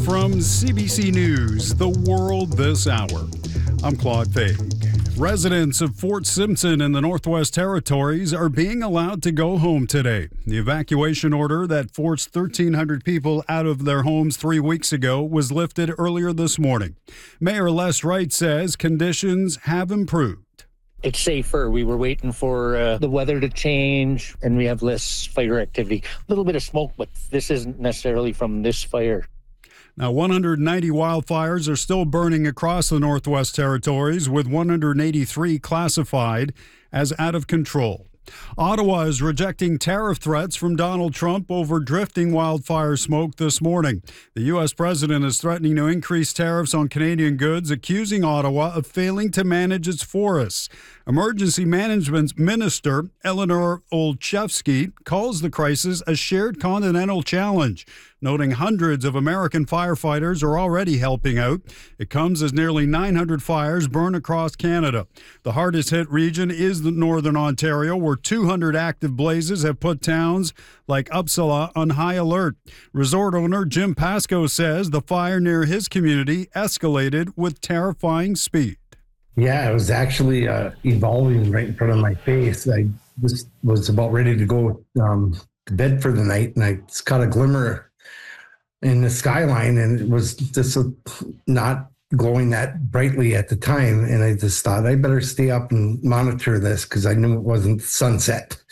from CBC News, The World This Hour. I'm Claude Faig. Residents of Fort Simpson in the Northwest Territories are being allowed to go home today. The evacuation order that forced 1,300 people out of their homes 3 weeks ago was lifted earlier this morning. Mayor Les Wright says conditions have improved. It's safer. We were waiting for the weather to change, and we have less fire activity. A little bit of smoke, but this isn't necessarily from this fire. Now, 190 wildfires are still burning across the Northwest Territories, with 183 classified as out of control. Ottawa is rejecting tariff threats from Donald Trump over drifting wildfire smoke this morning. The U.S. president is threatening to increase tariffs on Canadian goods, accusing Ottawa of failing to manage its forests. Emergency Management Minister Eleanor Olszewski calls the crisis a shared continental challenge, noting hundreds of American firefighters are already helping out. It comes as nearly 900 fires burn across Canada. The hardest hit region is the Northern Ontario, where 200 active blazes have put towns like Uppsala on high alert. Resort owner Jim Pascoe says the fire near his community escalated with terrifying speed. Yeah, it was actually evolving right in front of my face. I was about ready to go to bed for the night, and I caught a glimmer in the skyline, and it was just not glowing that brightly at the time. And I just thought I better stay up and monitor this because I knew it wasn't sunset.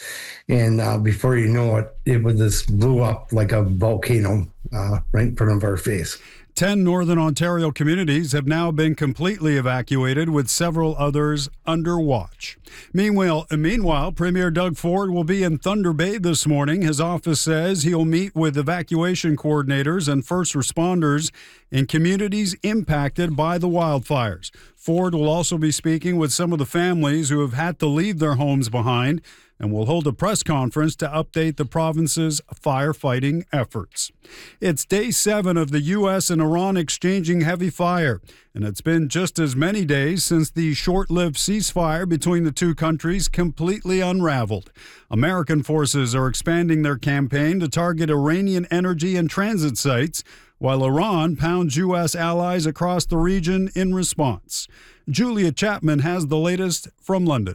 And before you know it, it was just blew up like a volcano right in front of our face. 10 Northern Ontario communities have now been completely evacuated, with several others under watch. Meanwhile, Premier Doug Ford will be in Thunder Bay this morning. His office says he'll meet with evacuation coordinators and first responders in communities impacted by the wildfires. Ford will also be speaking with some of the families who have had to leave their homes behind, and will hold a press conference to update the province's firefighting efforts. It's day 7 of the U.S. and Iran exchanging heavy fire, and it's been just as many days since the short-lived ceasefire between the two countries completely unraveled. American forces are expanding their campaign to target Iranian energy and transit sites, while Iran pounds U.S. allies across the region in response. Julia Chapman has the latest from London.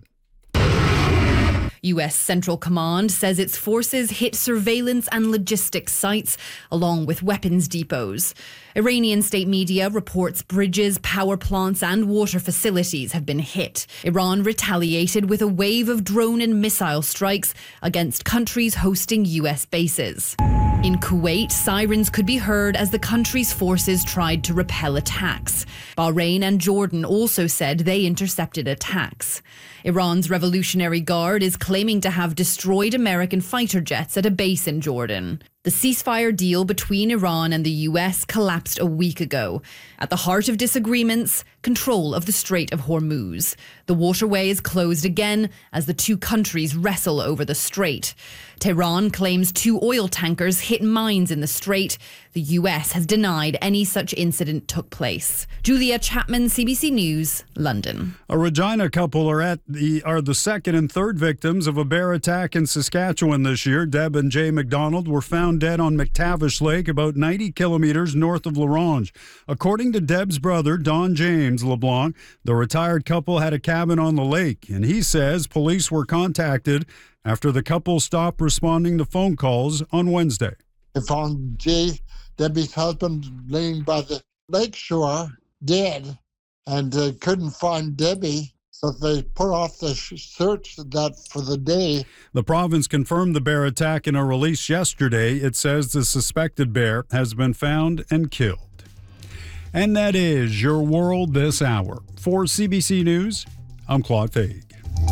U.S. Central Command says its forces hit surveillance and logistics sites, along with weapons depots. Iranian state media reports bridges, power plants and water facilities have been hit. Iran retaliated with a wave of drone and missile strikes against countries hosting U.S. bases. In Kuwait, sirens could be heard as the country's forces tried to repel attacks. Bahrain and Jordan also said they intercepted attacks. Iran's Revolutionary Guard is claiming to have destroyed American fighter jets at a base in Jordan. The ceasefire deal between Iran and the U.S. collapsed a week ago. At the heart of disagreements, control of the Strait of Hormuz. The waterway is closed again as the two countries wrestle over the strait. Tehran claims 2 oil tankers hit mines in the strait. The U.S. has denied any such incident took place. Julia Chapman, CBC News, London. A Regina couple are the second and third victims of a bear attack in Saskatchewan this year. Deb and Jay McDonald were found dead on McTavish Lake, about 90 kilometers north of La Ronge. According to Deb's brother, Don James LeBlanc, the retired couple had a cabin on the lake, and he says police were contacted after the couple stopped responding to phone calls on Wednesday. They found Jay, Debbie's husband, laying by the lakeshore, dead, and they couldn't find Debbie. So they put off the search for the day. The province confirmed the bear attack in a release yesterday. It says the suspected bear has been found and killed. And that is your world this hour. For CBC News, I'm Claude Faig.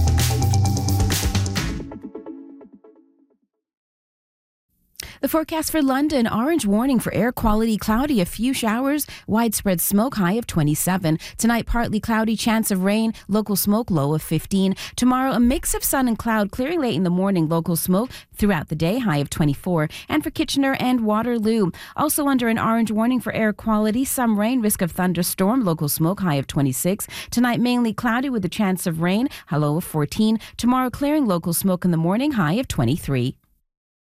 The forecast for London, orange warning for air quality, cloudy, a few showers, widespread smoke, high of 27. Tonight, partly cloudy, chance of rain, local smoke, low of 15. Tomorrow, a mix of sun and cloud, clearing late in the morning, local smoke throughout the day, high of 24. And for Kitchener and Waterloo, also under an orange warning for air quality, some rain, risk of thunderstorm, local smoke, high of 26. Tonight, mainly cloudy with a chance of rain, a low of 14. Tomorrow, clearing, local smoke in the morning, high of 23.